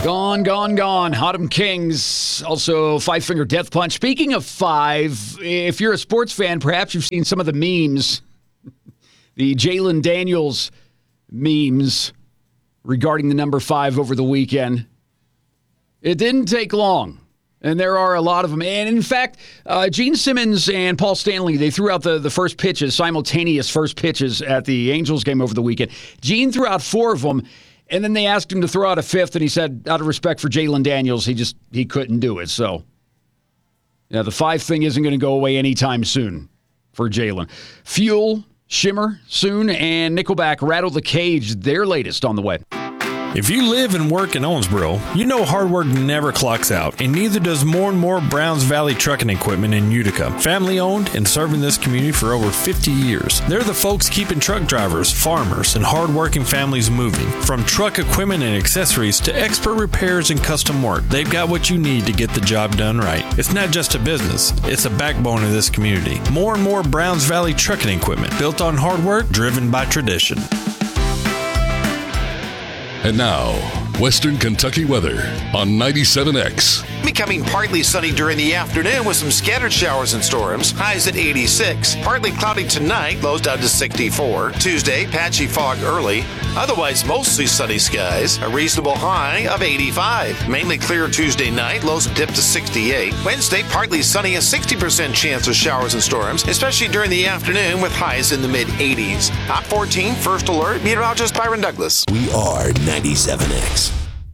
Gone, gone, gone. Autumn Kings, also Five Finger Death Punch. Speaking of five, if you're a sports fan, perhaps you've seen some of the memes, the Jalen Daniels memes regarding the number 5 over the weekend. It didn't take long, and there are a lot of them. And in fact, Gene Simmons and Paul Stanley, they threw out the first pitches, simultaneous first pitches at the Angels game over the weekend. Gene threw out 4 of them. And then they asked him to throw out a 5th, and he said, out of respect for Jalen Daniels, he couldn't do it. So, yeah, the 5 thing isn't going to go away anytime soon for Jalen. Fuel, Shimmer, soon, and Nickelback, Rattle the Cage, their latest on the way. If you live and work in Owensboro, you know hard work never clocks out, and neither does more and more Browns Valley Trucking Equipment in Utica. Family owned and serving this community for over 50 years. They're the folks keeping truck drivers, farmers, and hard-working families moving. From truck equipment and accessories to expert repairs and custom work, they've got what you need to get the job done right. It's not just a business, it's a backbone of this community. More and more Browns Valley Trucking Equipment, built on hard work, driven by tradition. And now, Western Kentucky weather on 97X. Becoming partly sunny during the afternoon with some scattered showers and storms. Highs at 86. Partly cloudy tonight, lows down to 64. Tuesday, patchy fog early. Otherwise, mostly sunny skies. A reasonable high of 85. Mainly clear Tuesday night, lows dip to 68. Wednesday, partly sunny, a 60% chance of showers and storms, especially during the afternoon with highs in the mid-80s. Hot 14, first alert, meteorologist Byron Douglas. We are 97X.